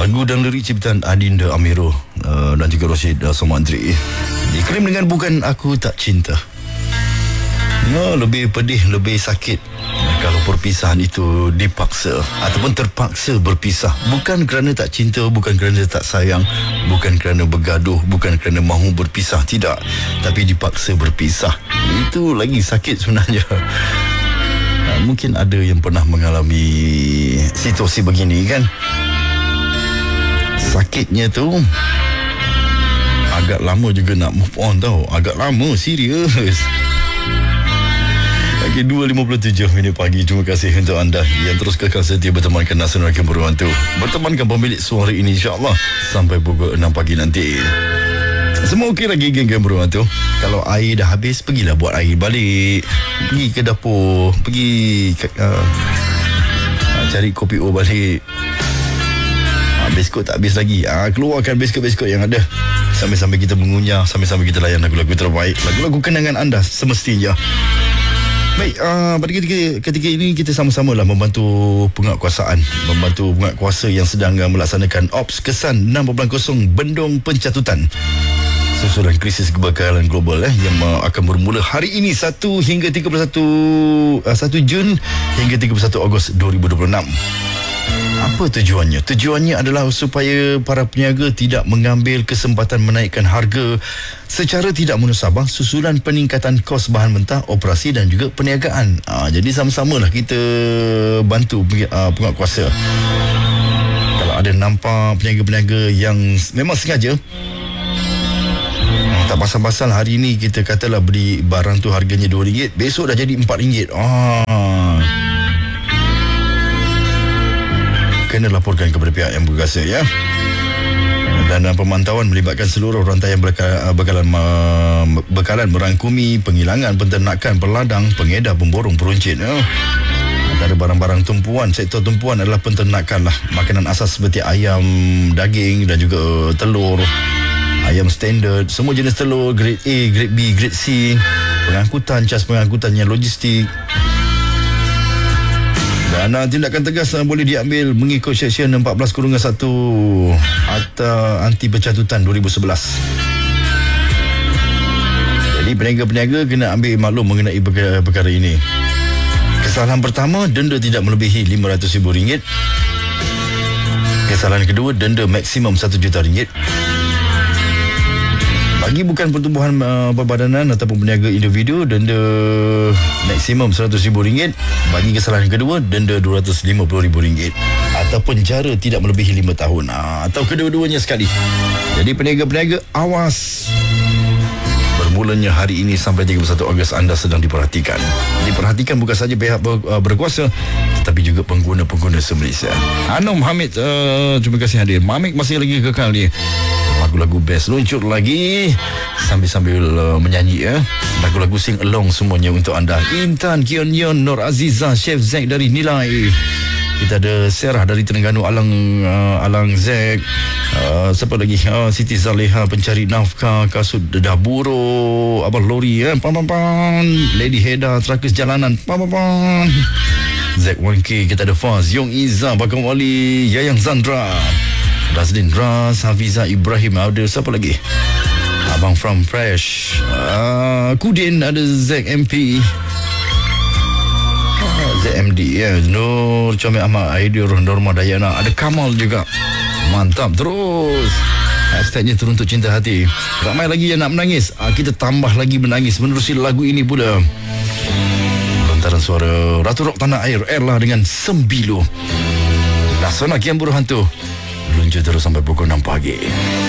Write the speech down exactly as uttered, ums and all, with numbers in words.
Lagu dan lirik ciptaan Adinda Amirul uh, dan juga Rashid uh, Somandri. Diklaim dengan Bukan Aku Tak Cinta. No, lebih pedih, lebih sakit kalau perpisahan itu dipaksa ataupun terpaksa berpisah. Bukan kerana tak cinta, bukan kerana tak sayang, bukan kerana bergaduh, bukan kerana mahu berpisah, tidak, tapi dipaksa berpisah. Itu lagi sakit sebenarnya. uh, Mungkin ada yang pernah mengalami situasi begini kan. Sakitnya tu agak lama juga nak move on tau. Agak lama, serius. Okay, dua lima puluh tujuh minit pagi. Terima kasih untuk anda yang terus kekal setia bertemankan Nasional Rakyat Berbantu. Bertemankan pemilik suara ini insyaAllah sampai pukul enam pagi nanti. Semua okey lagi geng-geng Berbantu. Kalau air dah habis, pergilah buat air balik. Pergi ke dapur, pergi uh, cari kopi O balik. uh, Biskut tak habis lagi, uh, keluarkan biskut-biskut yang ada. Sambil-sambil kita mengunyah, sambil-sambil kita layan lagu-lagu terbaik, lagu-lagu kenangan anda semestinya. Baik, uh, pada ketika, ketika ini kita sama-sama lah membantu penguatkuasaan, membantu penguatkuasa yang sedang uh, melaksanakan Ops Kesan enam kosong Bendung Pencatutan susulan krisis kebakaran global eh, yang uh, akan bermula hari ini satu hingga tiga puluh satu uh, satu Jun hingga tiga puluh satu Ogos dua ribu dua puluh enam. Apa tujuannya? Tujuannya adalah supaya para peniaga tidak mengambil kesempatan menaikkan harga secara tidak munasabah susulan peningkatan kos bahan mentah, operasi dan juga perniagaan. Ha, jadi sama-samalah kita bantu uh, penguatkuasa. Kalau ada nampak peniaga-peniaga yang memang sengaja, tak pasal-pasal hari ini kita katalah beli barang tu harganya dua ringgit, besok dah jadi empat ringgit. Ah. Kena laporkan kepada pihak yang berkuasa ya. Dan uh, pemantauan melibatkan seluruh rantai yang berka, uh, bekalan, uh, bekalan merangkumi penghilangan, penternakan, peladang, pengedar, pemborong, peruncit ya. Antara barang-barang tumpuan, sektor tumpuan adalah penternakan lah. Makanan asas seperti ayam, daging dan juga uh, telur, ayam standard, semua jenis telur, grade A, grade B, grade C, pengangkutan, cas pengangkutannya, logistik. Dan uh, tindakan tegas uh, boleh diambil mengikut Seksyen empat belas satu Akta Anti Pencatutan dua ribu sebelas. Jadi peniaga-peniaga kena ambil maklum mengenai perkara, perkara ini. Kesalahan pertama, denda tidak melebihi lima ratus ribu ringgit. Kesalahan kedua, denda maksimum satu juta ringgit. Bagi bukan pertubuhan uh, perbadanan ataupun peniaga individu, denda maksimum seratus ribu ringgit. Bagi kesalahan kedua, denda dua ratus lima puluh ribu ringgit atau penjara tidak melebihi lima tahun, uh, atau kedua-duanya sekali. Jadi peniaga-peniaga, awas. Bermulanya hari ini sampai tiga puluh satu Ogos anda sedang diperhatikan. Diperhatikan bukan saja pihak ber, uh, berkuasa, tetapi juga pengguna-pengguna se-Malaysia. Anom Hamid, uh, terima kasih hadir. Mamik masih lagi kekal ni. Lagu-lagu best luncur lagi sambil-sambil uh, menyanyi ya. Lagu-lagu sing along semuanya untuk anda. Intan, Kion Yon, Nur Aziza, Chef Zack dari Nilai. Kita ada Serah dari Terengganu, Alang uh, Alang Zack. Uh, siapa lagi? Uh, Siti Zaleha, pencari nafkah, Kasut Dedah Buro, Abang Lori ya. Pam pam pam. Lady Heda, Terakus Jalanan. Pam pam pam. Zack one K, kita ada Faz, Yong Iza, Bakang Wali, Yayang Zandra, Razlin Ras, Hafiza Ibrahim, ada siapa lagi? Abang From Fresh, uh, Kudin, ada Zack M P, uh, Z M D ya, Nur Comel Ahmad, Aidir, Norma Dayana, ada Kamal juga. Mantap terus. Hashtagnya Teruntuk Cinta Hati. Ramai lagi yang nak menangis, uh, kita tambah lagi menangis menerusi lagu ini pula. Lontaran suara Ratu Rock Tanah Air, Erla dengan Sembilu. Nasional Kian Buruh Hantu luncur terus sampai pukul enam pagi.